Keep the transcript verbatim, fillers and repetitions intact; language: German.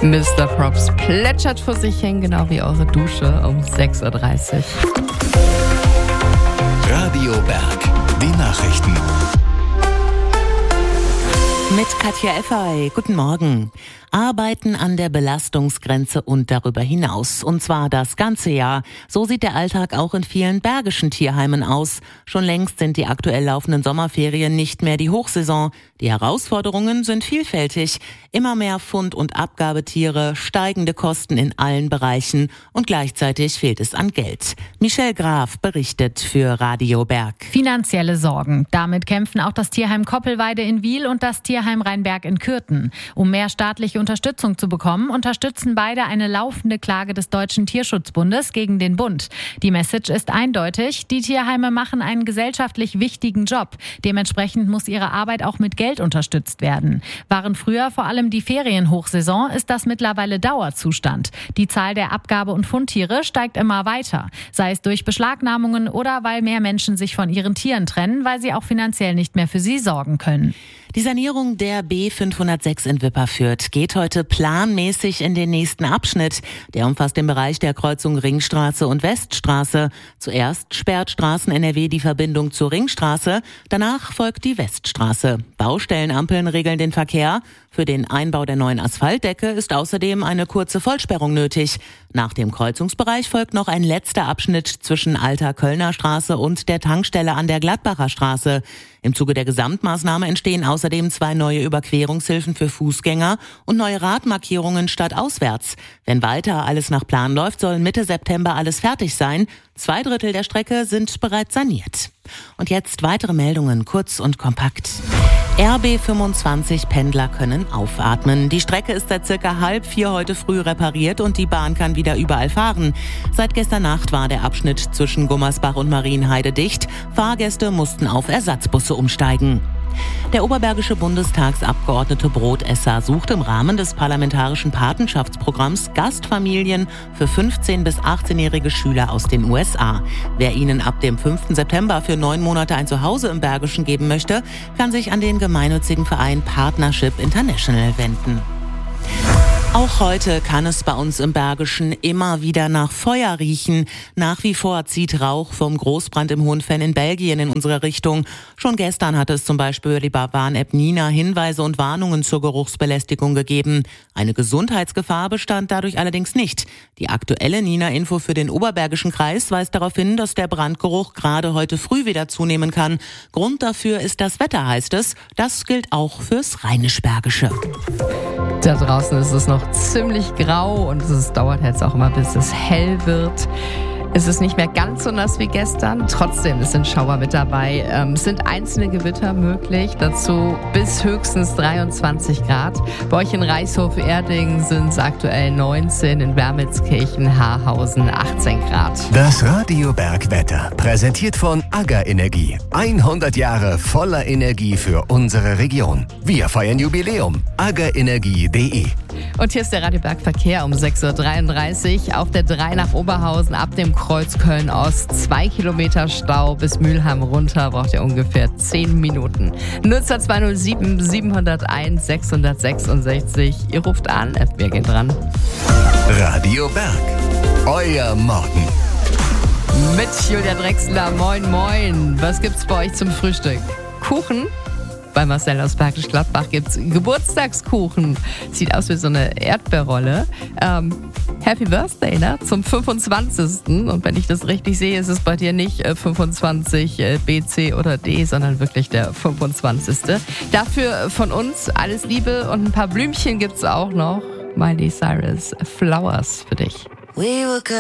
Mister Props plätschert vor sich hin, genau wie eure Dusche um sechs Uhr dreißig. Radio Berg, die Nachrichten. Mit Katja Effay. Guten Morgen. Arbeiten an der Belastungsgrenze und darüber hinaus. Und zwar das ganze Jahr. So sieht der Alltag auch in vielen bergischen Tierheimen aus. Schon längst sind die aktuell laufenden Sommerferien nicht mehr die Hochsaison. Die Herausforderungen sind vielfältig. Immer mehr Fund- und Abgabetiere, steigende Kosten in allen Bereichen und gleichzeitig fehlt es an Geld. Michelle Graf berichtet für Radio Berg. Finanzielle Sorgen. Damit kämpfen auch das Tierheim Koppelweide in Wiel und das Tierheim Rheinberg in Kürten. Um mehr staatliche Unterstützung zu bekommen, unterstützen beide eine laufende Klage des Deutschen Tierschutzbundes gegen den Bund. Die Message ist eindeutig. Die Tierheime machen einen gesellschaftlich wichtigen Job. Dementsprechend muss ihre Arbeit auch mit Geld unterstützt werden. Waren früher vor allem die Ferienhochsaison, ist das mittlerweile Dauerzustand. Die Zahl der Abgabe- und Fundtiere steigt immer weiter. Sei es durch Beschlagnahmungen oder weil mehr Menschen sich von ihren Tieren trennen, weil sie auch finanziell nicht mehr für sie sorgen können. Die Sanierung der B fünfhundertsechs in Wipperfürth geht heute planmäßig in den nächsten Abschnitt. Der umfasst den Bereich der Kreuzung Ringstraße und Weststraße. Zuerst sperrt Straßen-N R W die Verbindung zur Ringstraße, danach folgt die Weststraße. Baustellenampeln regeln den Verkehr. Für den Einbau der neuen Asphaltdecke ist außerdem eine kurze Vollsperrung nötig. Nach dem Kreuzungsbereich folgt noch ein letzter Abschnitt zwischen Alter Kölner Straße und der Tankstelle an der Gladbacher Straße. Im Zuge der Gesamtmaßnahme entstehen außerdem zwei neue Überquerungshilfen für Fußgänger und neue Radmarkierungen stadtauswärts. Wenn weiter alles nach Plan läuft, soll Mitte September alles fertig sein. Zwei Drittel der Strecke sind bereits saniert. Und jetzt weitere Meldungen, kurz und kompakt. R B fünfundzwanzig Pendler können aufatmen. Die Strecke ist seit circa halb vier heute früh repariert und die Bahn kann wieder überall fahren. Seit gestern Nacht war der Abschnitt zwischen Gummersbach und Marienheide dicht. Fahrgäste mussten auf Ersatzbusse umsteigen. Der oberbergische Bundestagsabgeordnete Brotesser sucht im Rahmen des parlamentarischen Patenschaftsprogramms Gastfamilien für fünfzehn- bis achtzehnjährige Schüler aus den U S A. Wer ihnen ab dem fünften September für neun Monate ein Zuhause im Bergischen geben möchte, kann sich an den gemeinnützigen Verein Partnership International wenden. Auch heute kann es bei uns im Bergischen immer wieder nach Feuer riechen. Nach wie vor zieht Rauch vom Großbrand im Hohenfenn in Belgien in unsere Richtung. Schon gestern hat es zum Beispiel über die Warn-App Nina Hinweise und Warnungen zur Geruchsbelästigung gegeben. Eine Gesundheitsgefahr bestand dadurch allerdings nicht. Die aktuelle Nina-Info für den Oberbergischen Kreis weist darauf hin, dass der Brandgeruch gerade heute früh wieder zunehmen kann. Grund dafür ist das Wetter, heißt es. Das gilt auch fürs Rheinisch-Bergische. Da draußen ist es noch ziemlich grau und es dauert jetzt auch immer, bis es hell wird. Es ist nicht mehr ganz so nass wie gestern, trotzdem es sind Schauer mit dabei. Ähm, es sind einzelne Gewitter möglich, dazu bis höchstens dreiundzwanzig Grad. Bei euch in Reichshof-Erding sind es aktuell neunzehn, in Wermelskirchen, Haarhausen achtzehn Grad. Das Radio Berg Wetter, präsentiert von AGA Energie. hundert Jahre voller Energie für unsere Region. Wir feiern Jubiläum. aga energie punkt de. Und hier ist der Radio Berg Verkehr um sechs Uhr dreiunddreißig. Auf der drei nach Oberhausen ab dem Kreuz Köln-Ost. Zwei Kilometer Stau bis Mülheim runter. Braucht ihr ungefähr zehn Minuten. Nutzer zwei null sieben, sieben null eins, sechs sechs sechs. Ihr ruft an. Wir gehen dran. Radio Berg. Euer Morgen. Mit Julia Drechsler. Moin, moin. Was gibt's bei euch zum Frühstück? Kuchen? Bei Marcel aus Bergisch Gladbach gibt's Geburtstagskuchen. Sieht aus wie so eine Erdbeerrolle. Ähm, Happy Birthday, ne? Zum fünfundzwanzigsten Und wenn ich das richtig sehe, ist es bei dir nicht äh, fünfundzwanzig äh, B, C oder D, sondern wirklich der fünfundzwanzigste Dafür von uns alles Liebe und ein paar Blümchen gibt's auch noch. Miley Cyrus, Flowers für dich. We were good.